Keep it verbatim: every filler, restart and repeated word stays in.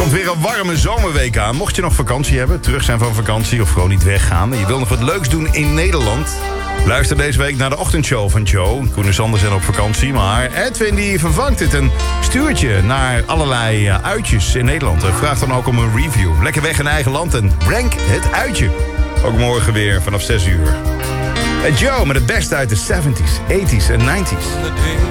komt weer een warme zomerweek aan. Mocht je nog vakantie hebben, terug zijn van vakantie of gewoon niet weggaan... en je wil nog wat leuks doen in Nederland... luister deze week naar de ochtendshow van Joe. Koen en Sander zijn op vakantie, maar Edwin die vervangt het... en stuurt je naar allerlei uitjes in Nederland. Vraag dan ook om een review. Lekker weg in eigen land en rank het uitje. Ook morgen weer vanaf zes uur. En Joe met het beste uit de zeventies, tachtiger en negentiger.